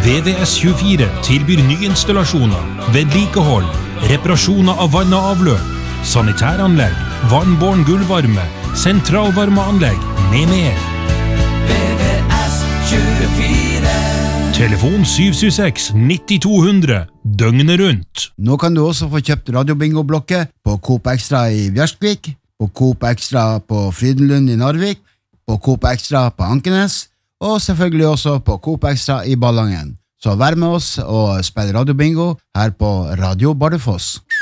VVS24 tilbyr nyinstallasjoner, vedlikehold, reparasjoner av vann og avløp, sanitæranlegg, vannbåren gulvvarme, sentralvarmeanlegg med mer. VVS24. Telefon 776-9200, døgnet rundt. Nå kan du også få kjøpt radiobingo-blokke på Coop Extra i Bjørskvik, på Coop Extra på Frydenlund i Narvik, på Coop Extra på Ankenes, og selvfølgelig også på Coop Extra i Ballangen. Så vær med oss og spill radiobingo her på Radio Bardufoss.